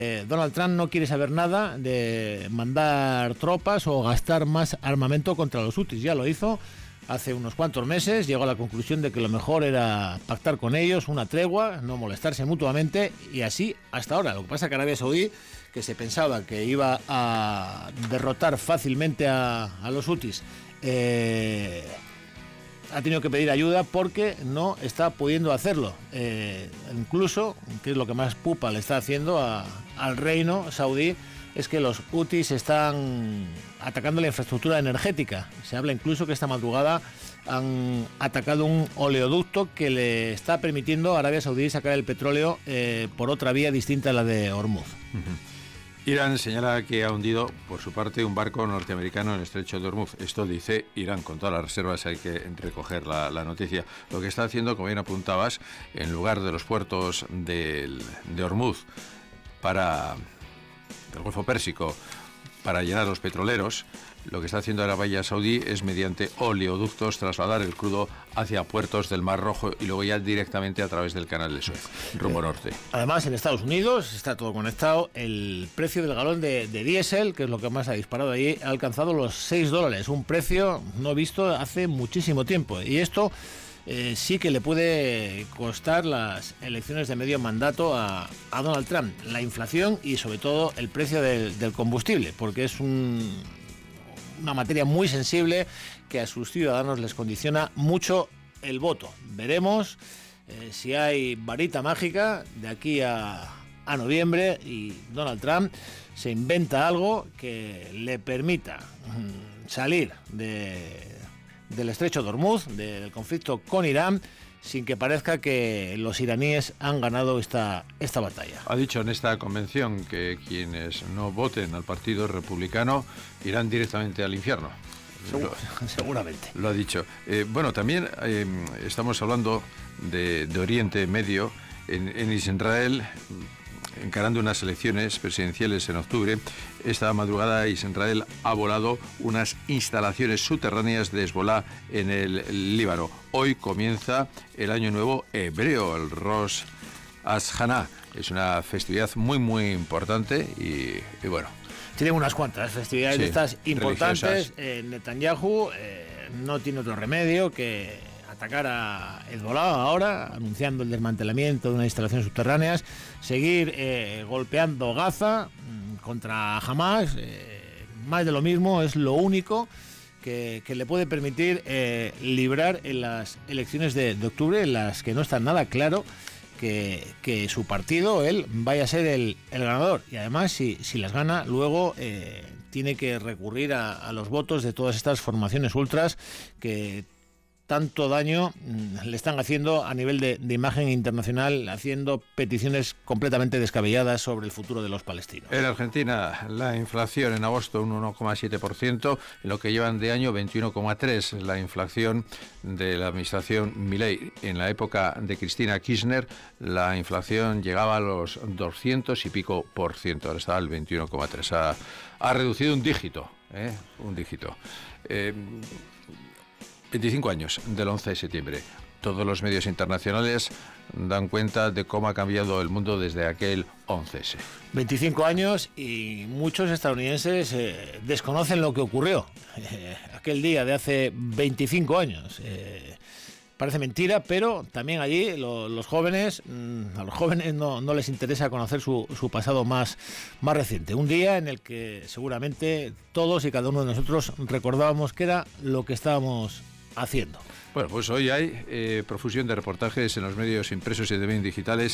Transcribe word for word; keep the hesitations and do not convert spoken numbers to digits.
Eh, Donald Trump no quiere saber nada de mandar tropas o gastar más armamento contra los hutis. Ya lo hizo hace unos cuantos meses, llegó a la conclusión de que lo mejor era pactar con ellos, una tregua, no molestarse mutuamente, y así hasta ahora. Lo que pasa es que Arabia Saudí, que se pensaba que iba a derrotar fácilmente a, a los hutis, eh, ha tenido que pedir ayuda porque no está pudiendo hacerlo. Eh, incluso, que es lo que más pupa le está haciendo a, al reino saudí, es que los hutis están atacando la infraestructura energética. Se habla incluso que esta madrugada han atacado un oleoducto que le está permitiendo a Arabia Saudí sacar el petróleo eh, por otra vía distinta a la de Hormuz. Uh-huh. Irán señala que ha hundido, por su parte, un barco norteamericano en el estrecho de Hormuz. Esto dice Irán, con todas las reservas hay que recoger la, la noticia. Lo que está haciendo, como bien apuntabas, en lugar de los puertos del, de Hormuz para del Golfo Pérsico, para llenar los petroleros, lo que está haciendo Arabia Saudí es, mediante oleoductos, trasladar el crudo hacia puertos del Mar Rojo y luego ya directamente a través del Canal de Suez, rumbo eh, norte. Además, en Estados Unidos está todo conectado. El precio del galón de, de diésel, que es lo que más ha disparado allí, ha alcanzado los seis dólares, un precio no visto hace muchísimo tiempo. Y esto eh, sí que le puede costar las elecciones de medio mandato a, a Donald Trump. La inflación y, sobre todo, el precio del, del combustible, porque es un... una materia muy sensible que a sus ciudadanos les condiciona mucho el voto. Veremos eh, si hay varita mágica de aquí a, a noviembre y Donald Trump se inventa algo que le permita mm, salir de, del estrecho de Hormuz, de, del conflicto con Irán, sin que parezca que los iraníes han ganado esta, esta batalla. Ha dicho en esta convención que quienes no voten al Partido Republicano irán directamente al infierno. Seguro, lo, seguramente. Lo ha dicho. Eh, bueno, también eh, estamos hablando de, de Oriente Medio. En, en Israel, encarando unas elecciones presidenciales en octubre, esta madrugada Israel ha volado unas instalaciones subterráneas de Hezbollah en el Líbano. Hoy comienza el año nuevo hebreo, el Rosh Hashanah. Es una festividad muy, muy importante y, y bueno. Tienen unas cuantas festividades sí, de estas importantes. Eh, Netanyahu eh, no tiene otro remedio que atacar a Hezbollah ahora, anunciando el desmantelamiento de unas instalaciones subterráneas, seguir eh, golpeando Gaza mmm, contra Hamas. Eh, más de lo mismo es lo único que, que le puede permitir eh, librar en las elecciones de, de octubre, en las que no está nada claro que, que su partido, él, vaya a ser el, el ganador. Y además, si, si las gana, luego eh, tiene que recurrir a, a los votos de todas estas formaciones ultras que tanto daño le están haciendo a nivel de, de imagen internacional, haciendo peticiones completamente descabelladas sobre el futuro de los palestinos. En Argentina, la inflación en agosto un uno coma siete por ciento, en lo que llevan de año veintiuno coma tres por ciento. La inflación de la administración Milei. En la época de Cristina Kirchner, la inflación llegaba a los doscientos y pico por ciento, ahora está al veintiuno coma tres. Ha, ha reducido un dígito, ¿eh? un dígito. Eh, veinticinco años del once de septiembre. Todos los medios internacionales dan cuenta de cómo ha cambiado el mundo desde aquel once ese. veinticinco años y muchos estadounidenses eh, desconocen lo que ocurrió eh, aquel día de hace veinticinco años. Eh, parece mentira, pero también allí lo, los jóvenes, mmm, a los jóvenes no, no les interesa conocer su, su pasado más, más reciente. Un día en el que seguramente todos y cada uno de nosotros recordábamos que era lo que estábamos haciendo. Bueno, pues hoy hay eh, profusión de reportajes en los medios impresos y también digitales